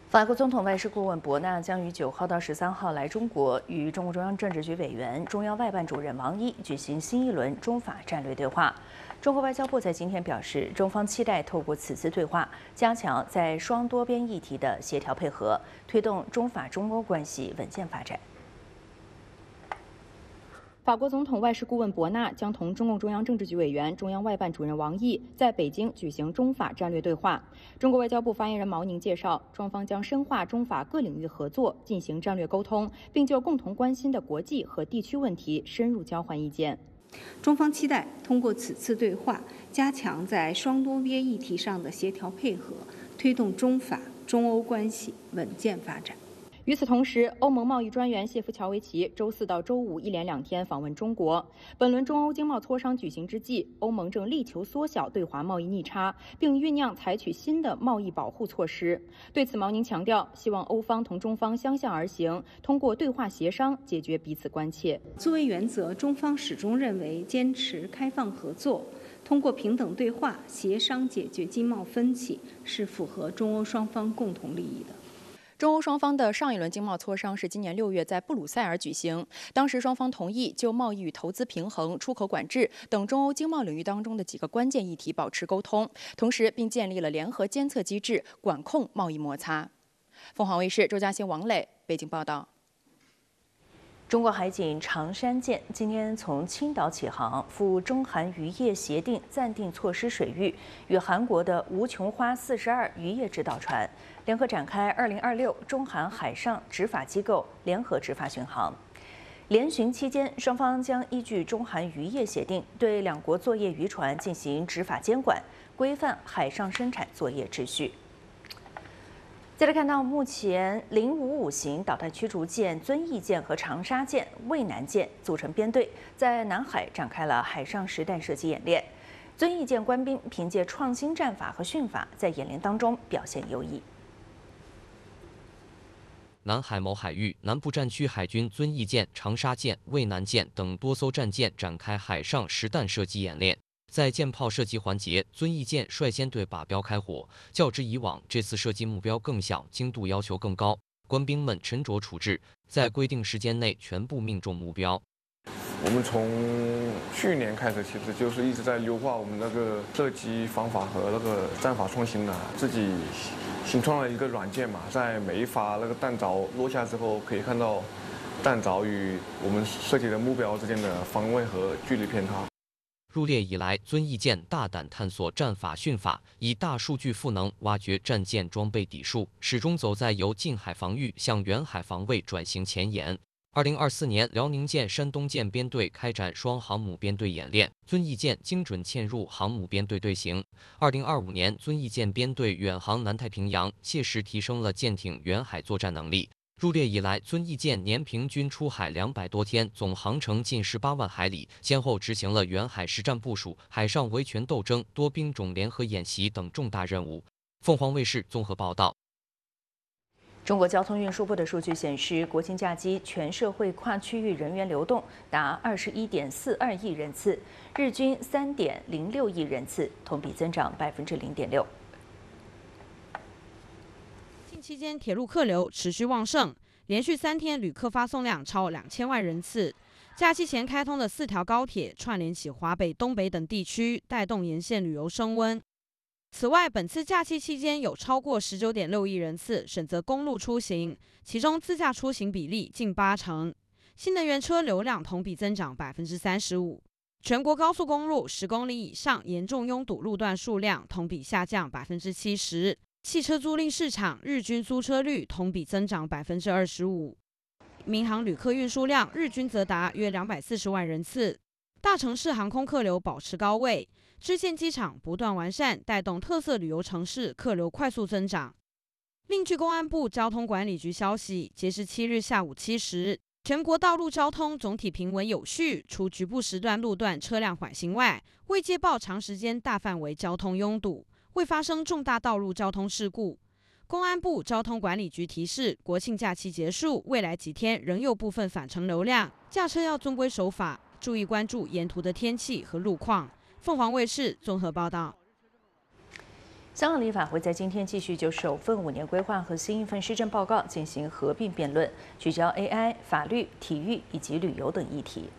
法国总统外事顾问博纳将于9号到13号来中国，与中共中央政治局委员、中央外办主任王毅举行新一轮中法战略对话。中国外交部在今天表示，中方期待透过此次对话，加强在双多边议题的协调配合，推动中法中欧关系稳健发展。 法国总统外事顾问博纳将同中共中央政治局委员、中央外办主任王毅在北京举行中法战略对话。中国外交部发言人毛宁介绍，双方将深化中法各领域合作，进行战略沟通，并就共同关心的国际和地区问题深入交换意见。 中方期待通过此次对话，加强在双多边议题上的协调配合，推动中法、中欧关系稳健发展。 与此同时，欧盟贸易专员谢夫乔维奇周4到周5一连2天访问中国。本轮中欧经贸磋商举行之际，欧盟正力求缩小对华贸易逆差，并酝酿采取新的贸易保护措施。对此，毛宁强调，希望欧方同中方相向而行，通过对话协商解决彼此关切。 作为原则，中方始终认为坚持开放合作，通过平等对话协商解决经贸分歧，是符合中欧双方共同利益的。 中欧双方的上一轮经贸磋商是今年6月在布鲁塞尔举行，当时双方同意就贸易与投资平衡、出口管制等中欧经贸领域当中的几个关键议题保持沟通，同时并建立了联合监测机制，管控贸易摩擦。凤凰卫视周嘉欣、王磊北京报道。 中国海警长山舰今天从青岛起航，赴中韩渔业协定暂定措施水域，与韩国的吴琼花42渔业指导船联合展开2026中韩海上执法机构联合执法巡航。联巡期间，双方将依据中韩渔业协定，对两国作业渔船进行执法监管，规范海上生产作业秩序。 再来看到，目前055型导弹驱逐舰遵义舰和长沙舰、渭南舰组成编队，在南海展开了海上实弹射击演练。遵义舰官兵凭借创新战法和训法，在演练当中表现优异。 南海某海域南部战区海军遵义舰、长沙舰、渭南舰等多艘战舰展开海上实弹射击演练。 在舰炮射击环节，遵义舰率先对靶标开火。较之以往，这次射击目标更小，精度要求更高。官兵们沉着处置，在规定时间内全部命中目标。 我们从去年开始，其实就是一直在优化我们那个射击方法和那个战法创新的，自己新创了一个软件嘛，在每一发那个弹着落下之后，可以看到弹着与我们设计的目标之间的方位和距离偏差。 入列以来，遵义舰大胆探索战法训法，以大数据赋能挖掘战舰装备底数，始终走在由近海防御向远海防卫转型前沿。2024年，辽宁舰、山东舰编队开展双航母编队演练，遵义舰精准嵌入航母编队队形。2025年，遵义舰编队远航南太平洋，切实提升了舰艇远海作战能力。 入列以来，遵义舰年平均出海200多天，总航程近18万海里，先后执行了远海实战部署、海上维权斗争、多兵种联合演习等重大任务。凤凰卫视综合报道。 中国交通运输部的数据显示，国庆假期全社会跨区域人员流动达21.42亿人次，日均3.06亿人次，同比增长0.6%。 期间，铁路客流持续旺盛，连续3天旅客发送量超2000万人次。假期前开通的4条高铁串联起华北、东北等地区，带动沿线旅游升温。此外，本次假期期间有超过19.6亿人次选择公路出行，其中自驾出行比例近80%。新能源车流量同比增长35%。全国高速公路10公里以上严重拥堵路段数量同比下降70%。 汽车租赁市场日均租车率同比增长25%，民航旅客运输量日均则达约240万人次。大城市航空客流保持高位，支线机场不断完善，带动特色旅游城市客流快速增长。另据公安部交通管理局消息，截至7日下午7时，全国道路交通总体平稳有序，除局部时段路段车辆缓行外，未接报长时间大范围交通拥堵。 未发生重大道路交通事故。公安部交通管理局提示，国庆假期结束，未来几天仍有部分返程流量，驾车要遵规守法，注意关注沿途的天气和路况。凤凰卫视综合报道。 香港立法会在今天继续就首份5年规划和新一份施政报告进行合并辩论，聚焦 AI、法律、体育以及旅游等议题。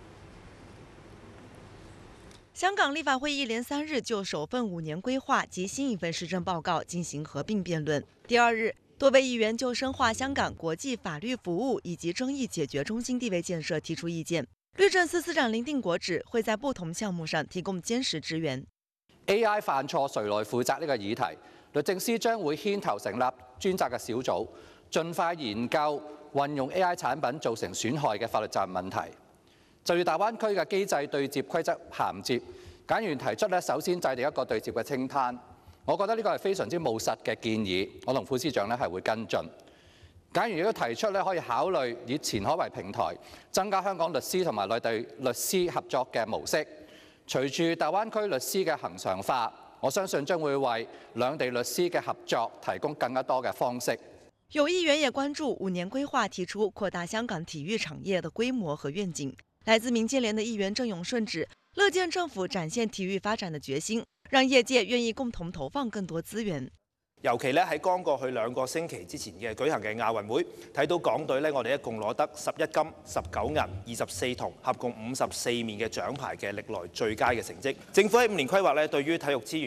香港立法会一连3日就首份5年规划及新一份施政报告进行合并辩论。第2日，多位议员就深化香港国际法律服务以及争议解决中心地位建设提出意見。律政司司長林定國指會在不同項目上提供堅實支援。 AI 犯錯誰來負責呢個議題，律政司將會牽頭成立專責嘅小組，盡快研究運用 AI 產品造成損害嘅法律責任問題。就住大灣區嘅機制對接規則銜接，簡員提出首先制定一個對接嘅清單，我覺得呢個係非常之務實嘅建議，我同副司長係會跟進。簡員亦都提出可以考慮以前海為平台，增加香港律師同埋內地律師合作嘅模式。隨住大灣區律師嘅恆常化，我相信將會為兩地律師嘅合作提供更加多嘅方式。 有議員也關注5年規劃提出擴大香港體育產業的規模和願景。來自民建聯的議員鄭永順指，樂見政府展現體育發展的決心，讓業界願意共同投放更多資源。 尤其咧喺剛過去2個星期之前嘅舉行嘅亞運會，睇到港隊咧，我哋一共攞得11金、19銀、24銅，合共54面嘅獎牌嘅歷來最佳嘅成績。政府喺5年規劃咧，對於體育資源